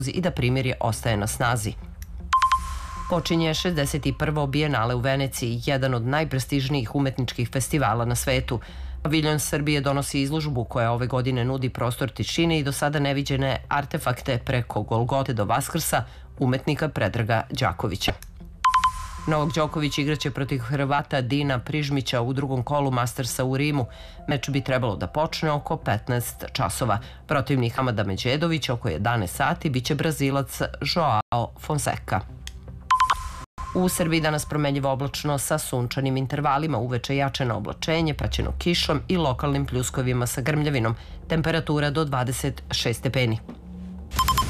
i da primirje ostaje na snazi. Počinje 61. Bijenale u Veneciji, jedan od najprestižnijih umetničkih festivala na svetu. Paviljon Srbije donosi izložbu koja ove godine nudi prostor tišine i do sada neviđene artefakte preko Golgote do Vaskrsa umetnika Predraga Đakovića. Novak Đoković igraće protiv Hrvata Dina Prižmića u drugom kolu Mastersa u Rimu. Meč bi trebalo da počne oko 15 časova. Protivnik Hamada Međedovića oko 11 sati biće Brazilac Joao Fonseca. U Srbiji danas promenljivo oblačno sa sunčanim intervalima, uveče jačeno oblačenje, praćeno kišom i lokalnim pljuskovima sa grmljavinom. Temperatura do 26 stepeni.